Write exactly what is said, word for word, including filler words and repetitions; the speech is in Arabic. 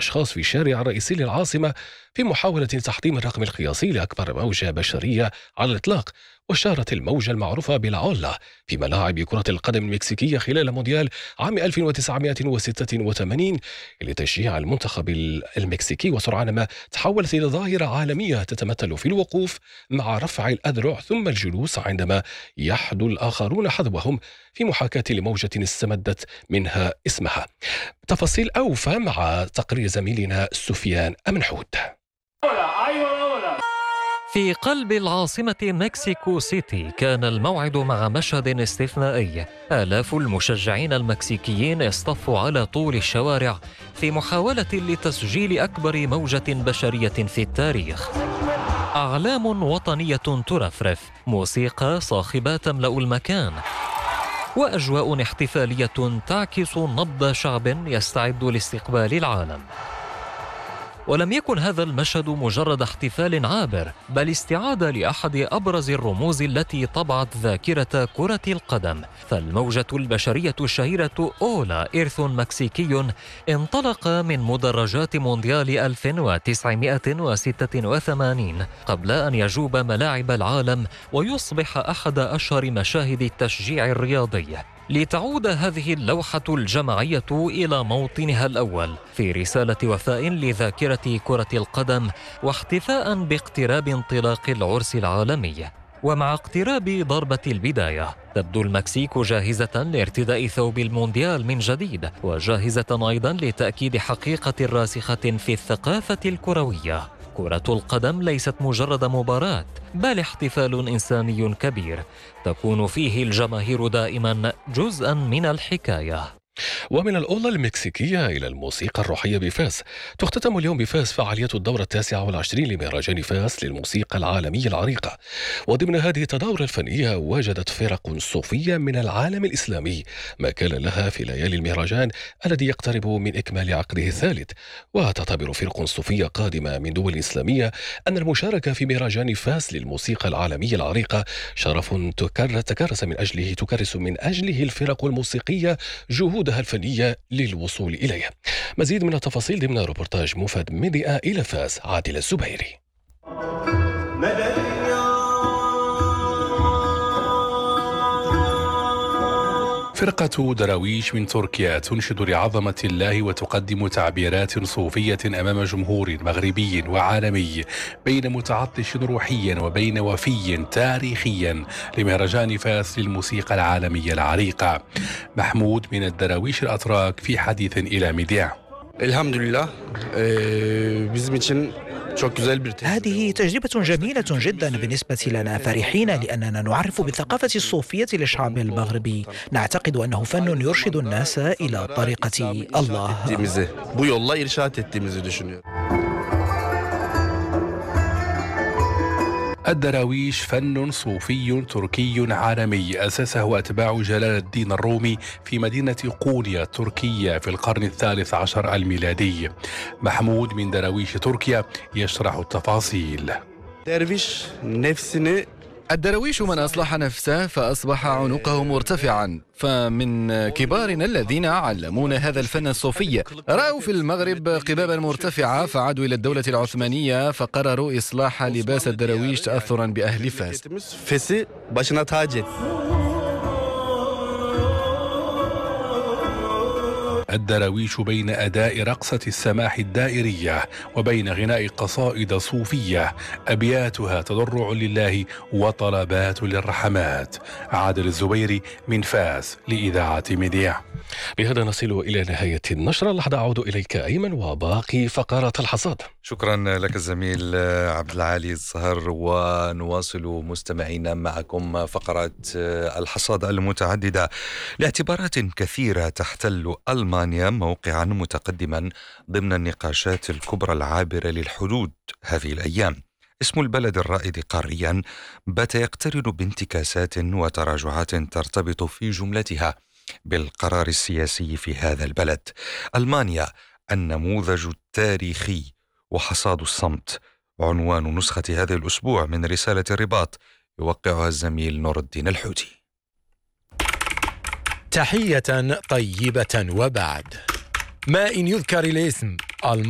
الأشخاص في الشارع الرئيسي للعاصمة في محاولة تحطيم الرقم القياسي لأكبر موجة بشرية على الإطلاق. واشتهرت الموجة المعروفة بالعولة في ملاعب كرة القدم المكسيكية خلال مونديال عام ألف وتسعمائة وستة وثمانين لتشجيع المنتخب المكسيكي، وسرعان ما تحولت إلى ظاهرة عالمية تتمثل في الوقوف مع رفع الأذرع ثم الجلوس عندما يحدو الآخرون حذوهم في محاكاة لموجة استمدت منها اسمها. تفاصيل أوفى مع تقرير زميلنا سفيان أمنحود. في قلب العاصمة مكسيكو سيتي كان الموعد مع مشهد استثنائي. آلاف المشجعين المكسيكيين اصطفوا على طول الشوارع في محاولة لتسجيل أكبر موجة بشرية في التاريخ. أعلام وطنية ترفرف، موسيقى صاخبة تملأ المكان، وأجواء احتفالية تعكس نبض شعب يستعد لاستقبال العالم. ولم يكن هذا المشهد مجرد احتفال عابر، بل استعادة لأحد أبرز الرموز التي طبعت ذاكرة كرة القدم. فالموجة البشرية الشهيرة أولا، إرث مكسيكي انطلق من مدرجات مونديال ألف وتسعمائة وستة وثمانين قبل أن يجوب ملاعب العالم ويصبح أحد أشهر مشاهد التشجيع الرياضي، لتعود هذه اللوحة الجماعية إلى موطنها الأول في رسالة وفاء لذاكرة كرة القدم واحتفاء باقتراب انطلاق العرس العالمي. ومع اقتراب ضربة البداية تبدو المكسيك جاهزة لارتداء ثوب المونديال من جديد، وجاهزة أيضا لتأكيد حقيقة راسخة في الثقافة الكروية: كرة القدم ليست مجرد مباراة، بل احتفال إنساني كبير تكون فيه الجماهير دائما جزءا من الحكاية. ومن الأولا المكسيكية إلى الموسيقى الروحية بفاس، تختتم اليوم بفاس فعالية الدورة التاسعة والعشرين لمهرجان فاس للموسيقى العالمية العريقة. وضمن هذه التداورة الفنية وجدت فرق صوفية من العالم الإسلامي مكانا لها في ليالي المهرجان الذي يقترب من إكمال عقده الثالث. وتعتبر فرق صوفية قادمة من دول إسلامية أن المشاركة في مهرجان فاس للموسيقى العالمية العريقة شرف تكرس من أجله تكرس من أجله الفرق الموسيقية جهودها الفنية للوصول إليه. مزيد من التفاصيل ضمن روبورتاج مفاد ميديا إلى فاس عادل الزبيري. فرقة دراويش من تركيا تنشد لعظمة الله وتقدم تعبيرات صوفية أمام جمهور مغربي وعالمي، بين متعطش روحيا وبين وفي تاريخيا لمهرجان فاس للموسيقى العالمية العريقة. محمود من الدراويش الأتراك في حديث إلى ميديا. الحمد لله. bizim için çok güzel bir هذه تجربة جميلة جدا بالنسبة لنا، فرحين لأننا نعرف بالثقافة الصوفية للشعب المغربي. نعتقد أنه فن يرشد الناس إلى طريقة الله. bu yolla irşad ettiğimizi düşünüyorum. الدراويش فن صوفي تركي عالمي أسسه أتباع جلال الدين الرومي في مدينة قونيا التركية في القرن الثالث عشر الميلادي. محمود من دراويش تركيا يشرح التفاصيل. Derviş nefsini الدراويش من أصلح نفسه فأصبح عنقه مرتفعا، فمن كبارنا الذين علمونا هذا الفن الصوفي رأوا في المغرب قبابا مرتفعة فعادوا إلى الدولة العثمانية فقرروا إصلاح لباس الدراويش تأثرا بأهل فاس. Fes'i başına tac et. الدراويش بين أداء رقصة السماح الدائرية وبين غناء قصائد صوفية أبياتها تضرع لله وطلبات للرحمات. عادل الزبيري من فاس لإذاعة ميديا. بهذا نصل إلى نهاية النشرة. لحظة أعود إليك أيمن وباقي فقرات الحصاد. شكرا لك الزميل عبد العالي الزهر، ونواصل مستمعينا معكم فقرات الحصاد المتعددة. لاعتبارات كثيرة تحتل ألمانيا موقعا متقدما ضمن النقاشات الكبرى العابرة للحدود هذه الأيام. اسم البلد الرائد قاريا بات يقترن بانتكاسات وتراجعات ترتبط في جملتها بالقرار السياسي في هذا البلد. ألمانيا النموذج التاريخي وحصاد الصمت، عنوان نسخة هذا الأسبوع من رسالة الرباط يوقعها الزميل نور الدين الحوتي. تحية طيبة وبعد. ما إن يذكر الاسم